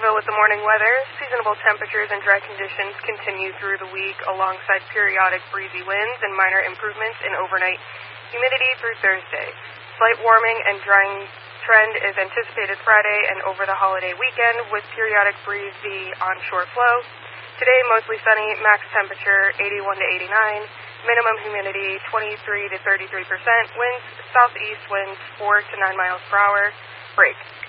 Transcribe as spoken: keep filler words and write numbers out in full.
Centerville with the morning weather. Seasonable temperatures and dry conditions continue through the week alongside periodic breezy winds and minor improvements in overnight humidity through Thursday. Slight warming and drying trend is anticipated Friday and over the holiday weekend with periodic breezy onshore flow. Today, mostly sunny, max temperature eighty-one to eighty-nine, minimum humidity twenty-three to thirty-three percent, winds southeast winds four to nine miles per hour. Break.